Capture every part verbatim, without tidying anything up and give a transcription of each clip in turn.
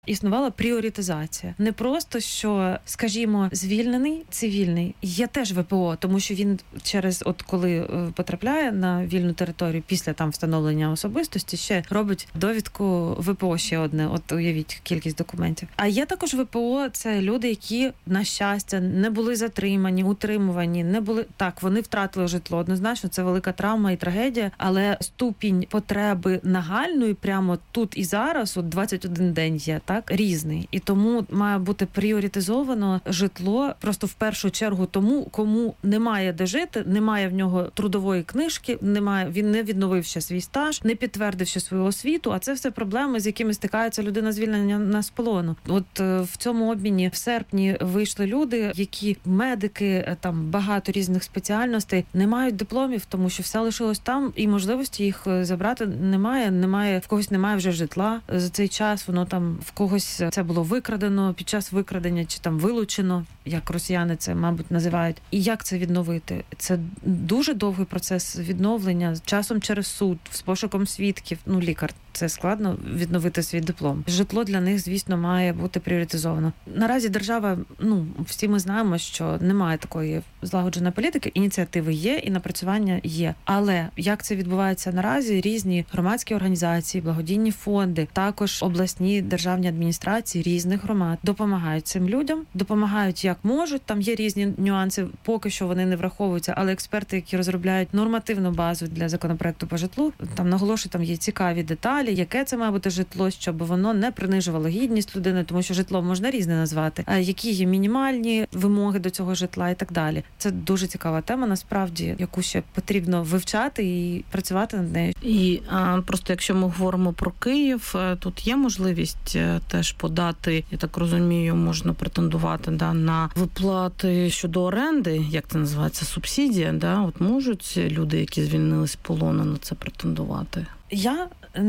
Існувала пріоритизація. Не просто, що, скажімо, звільнений, цивільний, є теж ВПО, тому що він через, от коли потрапляє на вільну територію, після там встановлення особистості, ще робить довідку ВПО ще одне, от уявіть кількість документів. А є також ВПО, це люди, які, на щастя, не були затримані, утримувані, не були, так, вони втратили житло, однозначно, це велика травма і трагедія, але ступінь потреби нагальної прямо тут і зараз, от двадцять один день є, так, різний. І тому має бути пріоритизовано житло просто в першу чергу тому, кому немає де жити, немає в нього трудової книжки, немає, він не відновив ще свій стаж, не підтвердив ще свою освіту, а це все проблеми, з якими стикається людина звільнення з полону. От в цьому обміні в серпні вийшли люди, які медики, там багато різних спеціальностей, не мають дипломів, тому що все лишилось там, і можливості їх забрати немає, немає, в когось немає вже житла за цей час, воно там в когось це було викрадено під час викрадення, чи там вилучено, як росіяни це, мабуть, називають. І як це відновити? Це дуже довгий процес відновлення, часом через суд, з пошуком свідків. Ну, лікар, це складно відновити свій диплом. Житло для них, звісно, має бути пріоритизовано. Наразі держава, ну, всі ми знаємо, що немає такої злагодженої політики, ініціативи є і напрацювання є. Але як це відбувається наразі? Різні громадські організації, благодійні фонди, також обласні державні адміністрації різних громад допомагають цим людям, допомагають як можуть. Там є різні нюанси, поки що вони не враховуються, але експерти, які розробляють нормативну базу для законопроекту по житлу, там наголошують, там є цікаві деталі, яке це має бути житло, щоб воно не принижувало гідність людини, тому що житло можна різне назвати, а які є мінімальні вимоги до цього житла і так далі. Це дуже цікава тема, насправді, яку ще потрібно вивчати і працювати над нею. І а, просто якщо ми говоримо про Київ, тут є можливість теж подати, я так розумію, можна претендувати да, на виплати щодо оренди, як це називається, субсидія, да? От можуть люди, які звільнились з полону, на це претендувати? Я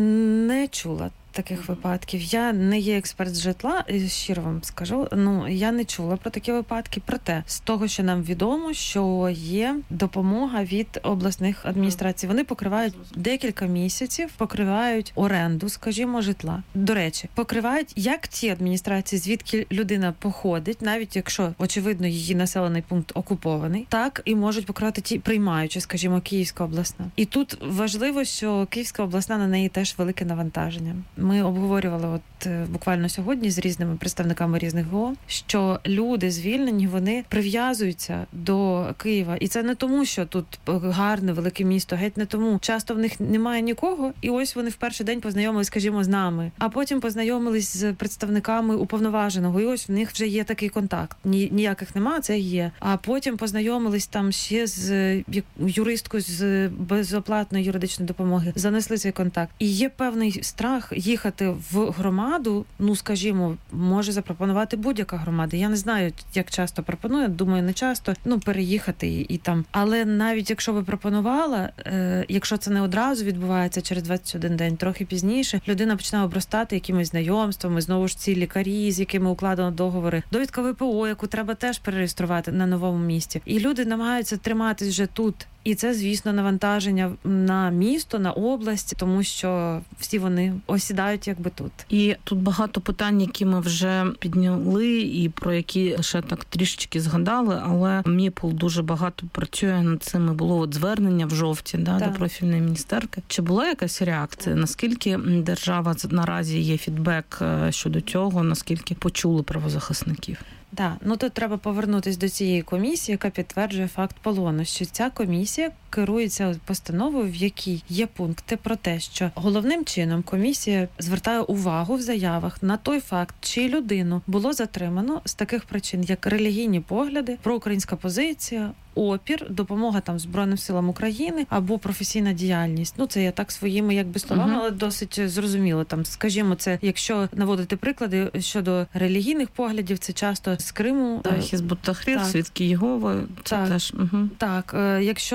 не чула таких випадків. Я не є експерт з житла, щиро вам скажу, ну, я не чула про такі випадки. Проте, з того, що нам відомо, що є допомога від обласних адміністрацій. Вони покривають декілька місяців, покривають оренду, скажімо, житла. До речі, покривають як ті адміністрації, звідки людина походить, навіть якщо, очевидно, її населений пункт окупований, так і можуть покривати ті приймаючі, скажімо, Київська обласна. І тут важливо, що Київська обласна, на неї теж велике навантаження. Ми обговорювали от буквально сьогодні з різними представниками різних ГО, що люди звільнені, вони прив'язуються до Києва. І це не тому, що тут гарне, велике місто, геть не тому. Часто в них немає нікого, і ось вони в перший день познайомились, скажімо, з нами, а потім познайомились з представниками уповноваженого, і ось в них вже є такий контакт. Ні, ніяких нема, це є. А потім познайомились там ще з юристкою з безоплатної юридичної допомоги, занесли цей контакт. І є певний страх їхати в громаду, ну, скажімо, може запропонувати будь-яка громада. Я не знаю, як часто пропонує, думаю, не часто, ну, переїхати і, і там. Але навіть якщо би пропонувала, е, якщо це не одразу відбувається через двадцять один день, трохи пізніше, людина починає обростати якимись знайомствами, знову ж ці лікарі, з якими укладено договори, довідка ВПО, яку треба теж перереєструвати на новому місці. І люди намагаються триматись вже тут. І це, звісно, навантаження на місто, на область, тому що всі вони осідають якби тут. І тут багато питань, які ми вже підняли і про які ще так трішечки згадали, але МІПЛ дуже багато працює над цим. Було от звернення в жовті да, до профільної міністерки. Чи була якась реакція? Наскільки держава наразі є фідбек щодо цього? Наскільки почули правозахисників? Так, ну тут треба повернутися до цієї комісії, яка підтверджує факт полону, що ця комісія керується постановою, в якій є пункти про те, що головним чином комісія звертає увагу в заявах на той факт, чи людину було затримано з таких причин, як релігійні погляди, проукраїнська позиція, опір, допомога там Збройним силам України або професійна діяльність. Ну, це я так своїми якби словами, uh-huh. але досить зрозуміло. Там, скажімо, це, якщо наводити приклади щодо релігійних поглядів, це часто з Криму. Хізбут Тахрір, Свідки Єгови, це так. теж. Uh-huh. Так, якщо професійна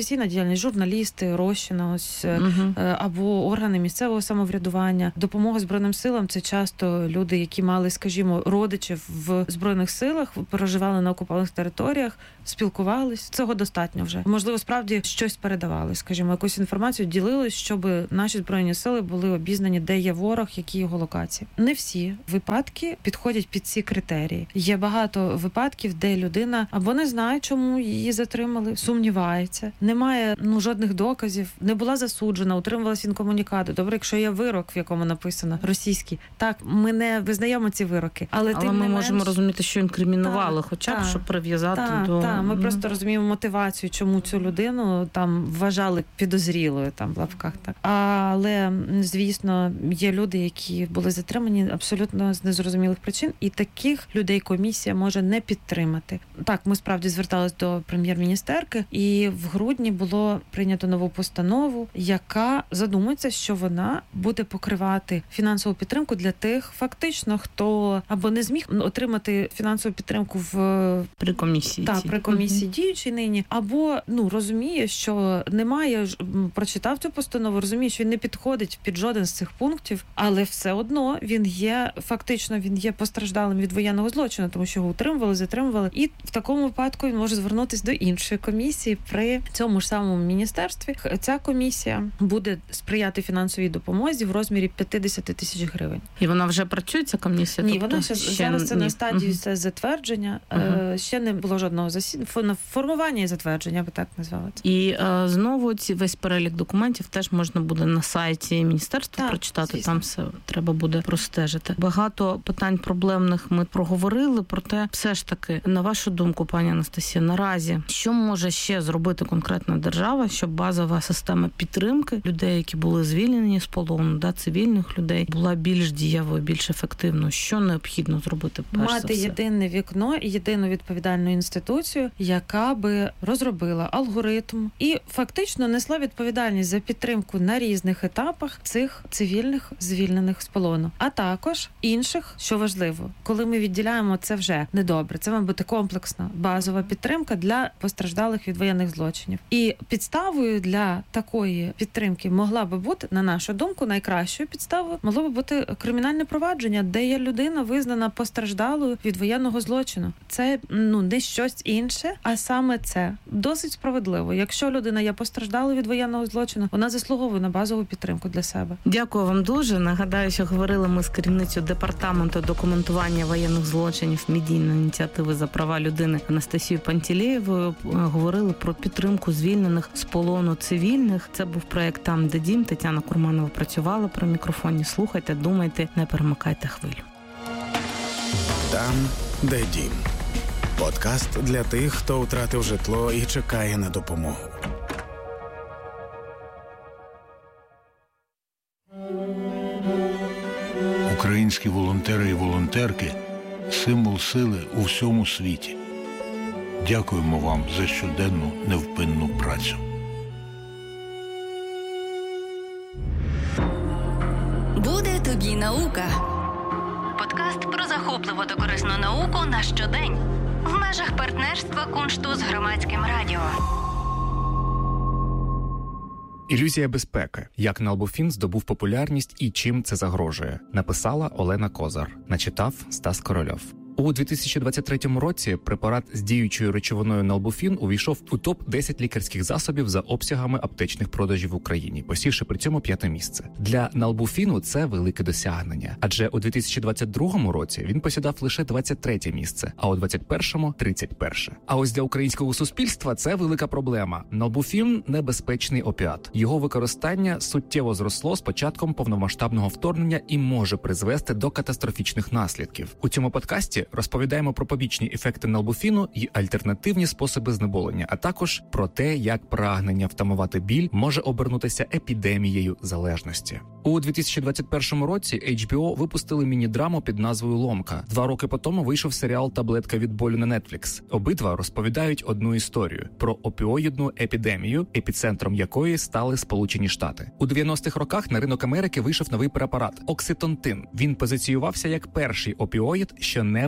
професійна діяльність, журналісти, розчина, ось, угу. або органи місцевого самоврядування. Допомога Збройним силам – це часто люди, які мали, скажімо, родичів в Збройних силах, проживали на окупованих територіях, спілкувались. Цього достатньо вже. Можливо, справді щось передавали, скажімо, якусь інформацію ділились, щоб наші Збройні сили були обізнані, де є ворог, які його локації. Не всі випадки підходять під ці критерії. Є багато випадків, де людина або не знає, чому її затримали, сумнівається, немає ну жодних доказів, не була засуджена, утримувалася інкомунікаду. Добре, якщо є вирок, в якому написано російський. Так, ми не визнаємо ці вироки, але, але тим ми не можемо менш... розуміти, що інкримінували, так, хоча б, так, щоб прив'язати так, до... Так, ми mm. просто розуміємо мотивацію, чому цю людину там вважали підозрілою, там в лапках. Так. Але, звісно, є люди, які були затримані абсолютно з незрозумілих причин, і таких людей комісія може не підтримати. Так, ми справді звертались до прем'єр-міністерки, і в грудні було прийнято нову постанову, яка задумується, що вона буде покривати фінансову підтримку для тих, фактично, хто або не зміг отримати фінансову підтримку в при комісії. Так, при комісії угу. діючій нині, або ну розуміє, що немає, прочитав цю постанову, розуміє, що він не підходить під жоден з цих пунктів, але все одно він є, фактично, він є постраждалим від воєнного злочину, тому що його утримували, затримували, і в такому випадку він може звернутися до іншої комісії при цьому ж самому міністерстві. Ця комісія буде сприяти фінансовій допомозі в розмірі п'ятдесят тисяч гривень. І вона вже працює, ця комісія? Ні, тобто вона ще, ще зараз це ні. на стадії угу. все затвердження, угу. ще не було жодного засідання, формування і затвердження, я би так назвала це. І е, знову ці весь перелік документів теж можна буде на сайті міністерства так, прочитати, звісно. Там все треба буде простежити. Багато питань проблемних ми проговорили, проте все ж таки, на вашу думку, пані Анастасія, наразі, що може ще зробити конкретна держава, щоб базова система підтримки людей, які були звільнені з полону, да, цивільних людей, була більш дієвою, більш ефективною? Що необхідно зробити перш за все? Мати єдине вікно і єдину відповідальну інституцію, яка би розробила алгоритм і фактично несла відповідальність за підтримку на різних етапах цих цивільних звільнених з полону. А також інших, що важливо, коли ми відділяємо, це вже недобре. Це має бути комплексна базова підтримка для постраждалих від воєнних злочинів. І підставою для такої підтримки могла би бути, на нашу думку, найкращою підставою могло би бути кримінальне провадження, де є людина визнана постраждалою від воєнного злочину. Це ну не щось інше, а саме це. Досить справедливо. Якщо людина є постраждалою від воєнного злочину, вона заслуговує на базову підтримку для себе. Дякую вам дуже. Нагадаю, що говорили ми з керівницею департаменту документування воєнних злочинів медійної ініціативи за права людини Анастасією Пантелеєвою. Говорили про підтримку звільнених з полону цивільних. Це був проект «Там, де дім». Тетяна Курманова працювала при мікрофоні. Слухайте, думайте, не перемикайте хвилю. Там, де дім. Подкаст для тих, хто втратив житло і чекає на допомогу. Українські волонтери і волонтерки – символ сили у всьому світі. Дякуємо вам за щоденну невпинну працю. Буде тобі наука. Подкаст про захопливу та корисну науку на щодень. В межах партнерства Куншту з Громадським радіо. Ілюзія безпеки. Як налбуфін здобув популярність і чим це загрожує. Написала Олена Козар. Начитав Стас Корольов. У дві тисячі двадцять третьому році препарат з діючою речовиною налбуфін увійшов у топ десять лікарських засобів за обсягами аптечних продажів в Україні, посівши при цьому п'яте місце. Для налбуфіну це велике досягнення, адже у дві тисячі двадцять другому році він посідав лише двадцять третє місце, а у двадцять першому – тридцять перше. А ось для українського суспільства це велика проблема. Налбуфін – небезпечний опіат. Його використання суттєво зросло з початком повномасштабного вторгнення і може призвести до катастрофічних наслідків. У цьому подкасті розповідаємо про побічні ефекти налбуфіну і альтернативні способи знеболення, а також про те, як прагнення втамувати біль може обернутися епідемією залежності. У дві тисячі двадцять першому році ейч бі о випустили міні-драму під назвою «Ломка». Два роки по тому вийшов серіал «Таблетка від болю» на Netflix. Обидва розповідають одну історію – про опіоїдну епідемію, епіцентром якої стали Сполучені Штати. У дев'яностих роках на ринок Америки вийшов новий препарат – окситонтин. Він позиціювався як перший опіоїд, що не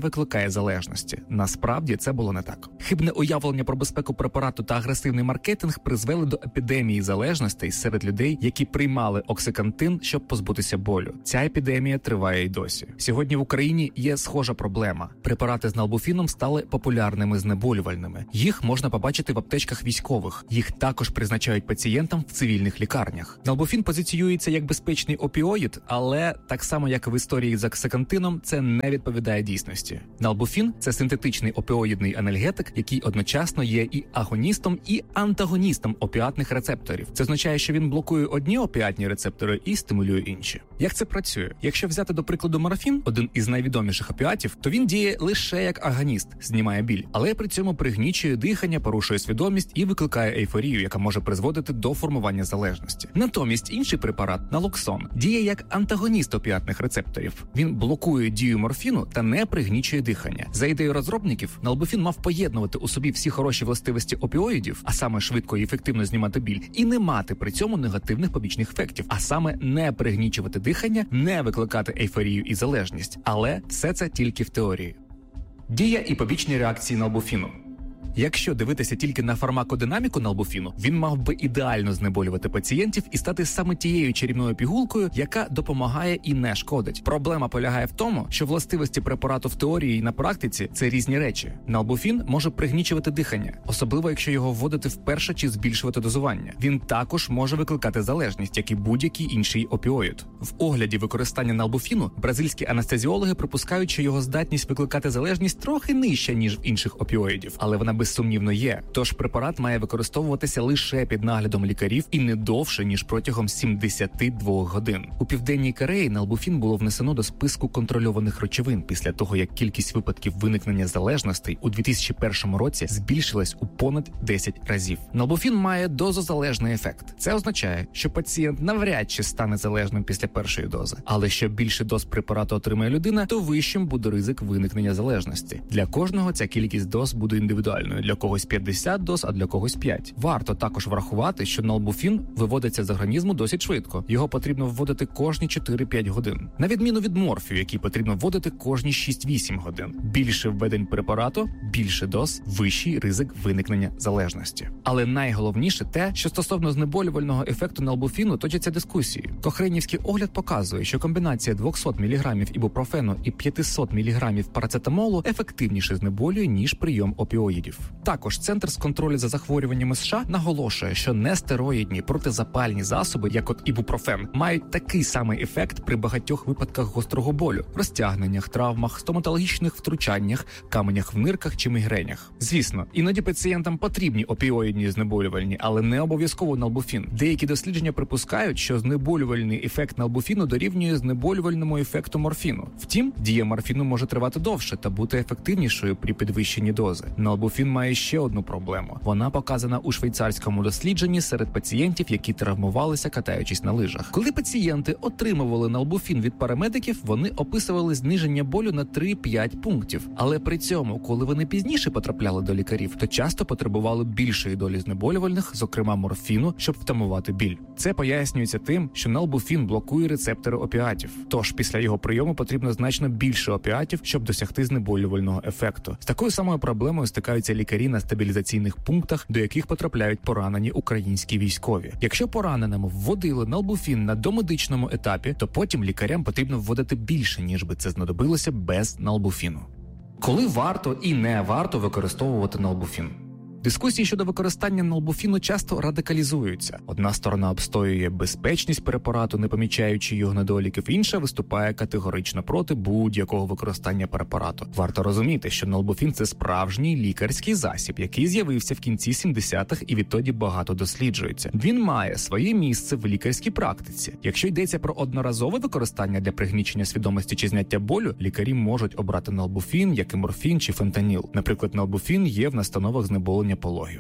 викликає залежності. Насправді це було не так. Хибне уявлення про безпеку препарату та агресивний маркетинг призвели до епідемії залежностей серед людей, які приймали оксикантин, щоб позбутися болю. Ця епідемія триває й досі. Сьогодні в Україні є схожа проблема. Препарати з налбуфіном стали популярними знеболювальними. Їх можна побачити в аптечках військових. Їх також призначають пацієнтам в цивільних лікарнях. Налбуфін позиціюється як безпечний опіоїд, але так само, як в історії з оксикантином, це не відповідає дійсності. Налбуфін – це синтетичний опіоїдний анальгетик, який одночасно є і агоністом, і антагоністом опіатних рецепторів. Це означає, що він блокує одні опіатні рецептори і стимулює інші. Як це працює? Якщо взяти до прикладу морфін, один із найвідоміших опіатів, то він діє лише як агоніст, знімає біль, але при цьому пригнічує дихання, порушує свідомість і викликає ейфорію, яка може призводити до формування залежності. Натомість інший препарат, налоксон, діє як антагоніст опіатних рецепторів. Він блокує дію морфіну та не пригнічує дихання. За ідеєю розробників, налбуфін мав поєднувати у собі всі хороші властивості опіоїдів, а саме швидко і ефективно знімати біль, і не мати при цьому негативних побічних ефектів, а саме не пригнічувати дихання, не викликати ейфорію і залежність. Але все це тільки в теорії. Дія і побічні реакції налбуфіну. Якщо дивитися тільки на фармакодинаміку налбуфіну, він мав би ідеально знеболювати пацієнтів і стати саме тією чарівною пігулкою, яка допомагає і не шкодить. Проблема полягає в тому, що властивості препарату в теорії і на практиці – це різні речі. Налбуфін може пригнічувати дихання, особливо якщо його вводити вперше чи збільшувати дозування. Він також може викликати залежність, як і будь-який інший опіоїд. В огляді використання налбуфіну бразильські анестезіологи припускають, що його здатність викликати залежність трохи нижча, ніж в інших опіоїдів, але вона безсумнівно є. Тож препарат має використовуватися лише під наглядом лікарів і не довше, ніж протягом сімдесят два годин. У Південній Кореї налбуфін було внесено до списку контрольованих речовин після того, як кількість випадків виникнення залежностей у дві тисячі першому році збільшилась у понад десять разів. Налбуфін має дозозалежний ефект. Це означає, що пацієнт навряд чи стане залежним після першої дози. Але що більше доз препарату отримає людина, то вищим буде ризик виникнення залежності. Для кожного ця кількість доз буде індивідуальною. Для когось п'ятдесят доз, а для когось п'ять. Варто також врахувати, що налбуфін виводиться з організму досить швидко. Його потрібно вводити кожні чотири-п'ять годин. На відміну від морфію, який потрібно вводити кожні шість-вісім годин. Більше введень препарату, більше доз, вищий ризик виникнення залежності. Але найголовніше те, що стосовно знеболювального ефекту налбуфіну точаться дискусії. Кохренівський огляд показує, що комбінація двісті міліграмів ібупрофену і п'ятсот міліграмів парацетамолу ефективніше знеболює, ніж прийом опіоїдів. Також Центр з контролю за захворюваннями США наголошує, що нестероїдні протизапальні засоби, як от ібупрофен, мають такий самий ефект при багатьох випадках гострого болю, розтягненнях, травмах, стоматологічних втручаннях, каменях в нирках чи мігренях. Звісно, іноді пацієнтам потрібні опіоїдні знеболювальні, але не обов'язково налбуфін. Деякі дослідження припускають, що знеболювальний ефект налбуфіну дорівнює знеболювальному ефекту морфіну. Втім, дія морфіну може тривати довше та бути ефективнішою при підвищенні дози. Налбуфін має ще одну проблему. Вона показана у швейцарському дослідженні серед пацієнтів, які травмувалися, катаючись на лижах. Коли пацієнти отримували налбуфін від парамедиків, вони описували зниження болю на три-п'ять пунктів. Але при цьому, коли вони пізніше потрапляли до лікарів, то часто потребували більшої долі знеболювальних, зокрема морфіну, щоб втамувати біль. Це пояснюється тим, що налбуфін блокує рецептори опіатів. Тож після його прийому потрібно значно більше опіатів, щоб досягти знеболювального ефекту. З такою самою проблемою стикаються лікарі на стабілізаційних пунктах, до яких потрапляють поранені українські військові. Якщо пораненому вводили налбуфін на домедичному етапі, то потім лікарям потрібно вводити більше, ніж би це знадобилося без налбуфіну. Коли варто і не варто використовувати налбуфін? Дискусії щодо використання налбуфіну часто радикалізуються. Одна сторона обстоює безпечність препарату, не помічаючи його недоліків, інша виступає категорично проти будь-якого використання препарату. Варто розуміти, що налбуфін – це справжній лікарський засіб, який з'явився в кінці сімдесятих і відтоді багато досліджується. Він має своє місце в лікарській практиці. Якщо йдеться про одноразове використання для пригнічення свідомості чи зняття болю, лікарі можуть обрати налбуфін, як і морфін чи фентаніл. Наприклад, налбуфін є в настановах знеболення пологів.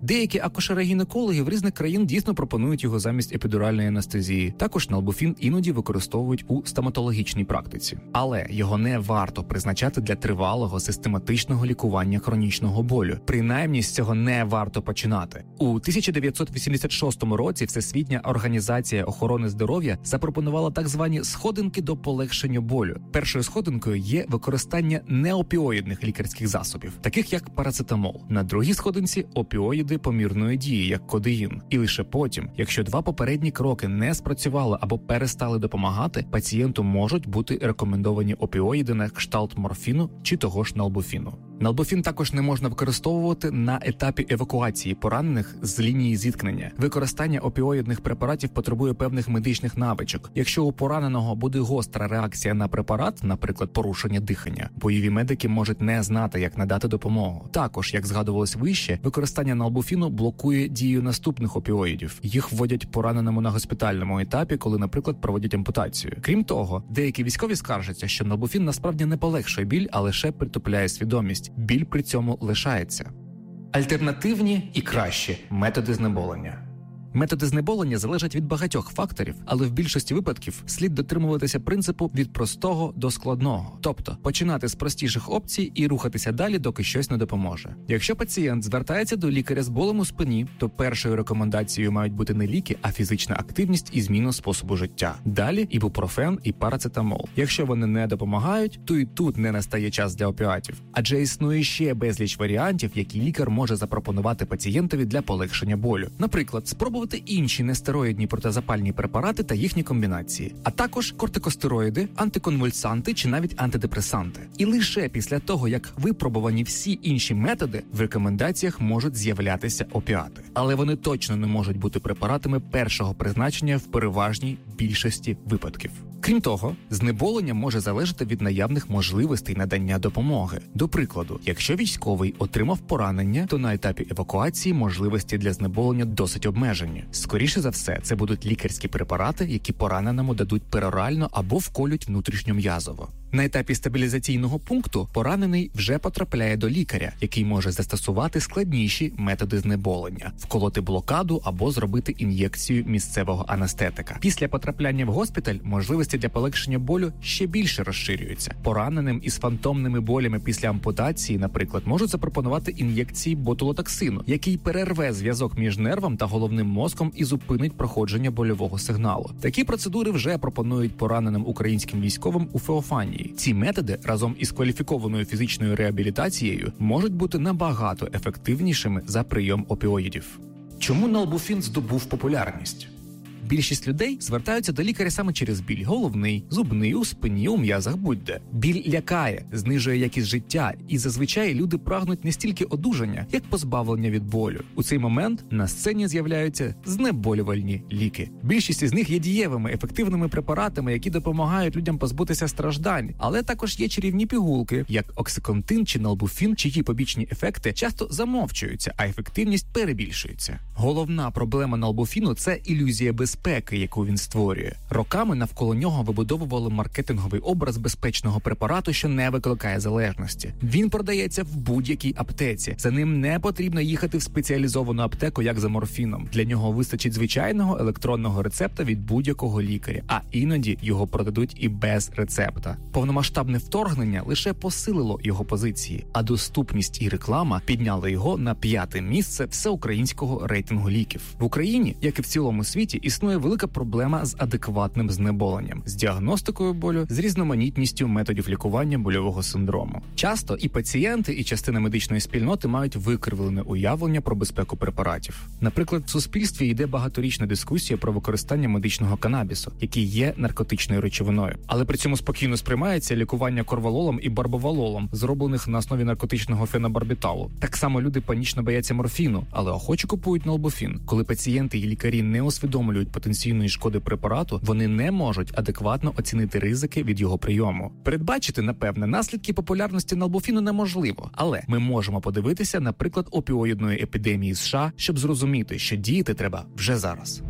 Деякі акушери-гінекологи в різних країн дійсно пропонують його замість епідуральної анестезії. Також налбуфін іноді використовують у стоматологічній практиці. Але його не варто призначати для тривалого систематичного лікування хронічного болю. Принаймні, з цього не варто починати. У тисяча дев'ятсот вісімдесят шостому році Всесвітня організація охорони здоров'я запропонувала так звані сходинки до полегшення болю. Першою сходинкою є використання неопіоїдних лікарських засобів, таких як парацетамол. На другій сходинці – опіоїди помірної дії, як кодеїн. І лише потім, якщо два попередні кроки не спрацювали або перестали допомагати, пацієнту можуть бути рекомендовані опіоїди на кшталт морфіну чи того ж налбуфіну. Налбуфін також не можна використовувати на етапі евакуації поранених з лінії зіткнення. Використання опіоїдних препаратів потребує певних медичних навичок. Якщо у пораненого буде гостра реакція на препарат, наприклад, порушення дихання, бойові медики можуть не знати, як надати допомогу. Також, як згадувалось вище, використання налбуфіну блокує дію наступних опіоїдів. Їх вводять пораненому на госпітальному етапі, коли, наприклад, проводять ампутацію. Крім того, деякі військові скаржаться, що налбуфін насправді не полегшує біль, а лише притупляє свідомість. Біль при цьому лишається. Альтернативні і кращі методи знеболення. Методи знеболення залежать від багатьох факторів, але в більшості випадків слід дотримуватися принципу від простого до складного. Тобто, починати з простіших опцій і рухатися далі, доки щось не допоможе. Якщо пацієнт звертається до лікаря з болем у спині, то першою рекомендацією мають бути не ліки, а фізична активність і зміна способу життя. Далі ібупрофен і парацетамол. Якщо вони не допомагають, то і тут не настає час для опіатів. Адже існує ще безліч варіантів, які лікар може запропонувати пацієнтові для полегшення болю. Наприклад, спробувати інші нестероїдні протизапальні препарати та їхні комбінації, а також кортикостероїди, антиконвульсанти чи навіть антидепресанти. І лише після того, як випробувані всі інші методи, в рекомендаціях можуть з'являтися опіати. Але вони точно не можуть бути препаратами першого призначення в переважній більшості випадків. Крім того, знеболення може залежати від наявних можливостей надання допомоги. До прикладу, якщо військовий отримав поранення, то на етапі евакуації можливості для знеболення досить обмежені. Скоріше за все, це будуть лікарські препарати, які пораненому дадуть перорально або вколють внутрішньом'язово. На етапі стабілізаційного пункту поранений вже потрапляє до лікаря, який може застосувати складніші методи знеболення, вколоти блокаду або зробити ін'єкцію місцевого анестетика. Після потрапляння в госпіталь можливості для полегшення болю ще більше розширюються. Пораненим із фантомними болями після ампутації, наприклад, можуть запропонувати ін'єкції ботулотоксину, який перерве зв'язок між нервом та головним мозком і зупинить проходження больового сигналу. Такі процедури вже пропонують пораненим українським військовим у Феофанії. Ці методи разом із кваліфікованою фізичною реабілітацією можуть бути набагато ефективнішими за прийом опіоїдів. Чому налбуфін здобув популярність? Більшість людей звертаються до лікаря саме через біль. Головний, зубний, у спині, у м'язах, будь-де. Біль лякає, знижує якість життя, і зазвичай люди прагнуть не стільки одужання, як позбавлення від болю. У цей момент на сцені з'являються знеболювальні ліки. Більшість із них є дієвими, ефективними препаратами, які допомагають людям позбутися страждань. Але також є чарівні пігулки, як оксиконтин чи налбуфін, чиї побічні ефекти часто замовчуються, а ефективність перебільшується. Головна проблема налбуфіну – це ілюзія безпеки. Безпеки, яку він створює. Роками навколо нього вибудовували маркетинговий образ безпечного препарату, що не викликає залежності. Він продається в будь-якій аптеці. За ним не потрібно їхати в спеціалізовану аптеку, як за морфіном. Для нього вистачить звичайного електронного рецепта від будь-якого лікаря, а іноді його продадуть і без рецепта. Повномасштабне вторгнення лише посилило його позиції, а доступність і реклама підняли його на п'яте місце всеукраїнського рейтингу ліків. В Україні, як і в цілому світі, існує велика проблема з адекватним знеболенням, з діагностикою болю, з різноманітністю методів лікування больового синдрому. Часто і пацієнти, і частина медичної спільноти мають викривлене уявлення про безпеку препаратів. Наприклад, в суспільстві йде багаторічна дискусія про використання медичного канабісу, який є наркотичною речовиною. Але при цьому спокійно сприймається лікування корвалолом і барбовалолом, зроблених на основі наркотичного фенобарбіталу. Так само люди панічно бояться морфіну, але охоче купують налбуфін. Коли пацієнти і лікарі не усвідомлюють потенційної шкоди препарату, вони не можуть адекватно оцінити ризики від його прийому. Передбачити, напевне, наслідки популярності налбуфіну неможливо, але ми можемо подивитися на приклад опіоїдної епідемії США, щоб зрозуміти, що діяти треба вже зараз.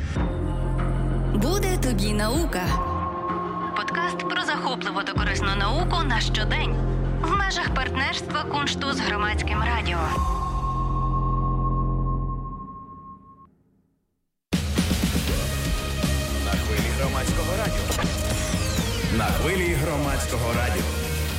Буде тобі наука. Подкаст про захопливу та корисну науку на щодень. В межах партнерства Куншту з Громадським радіо. Громадського радіо. На хвилі Громадського радіо.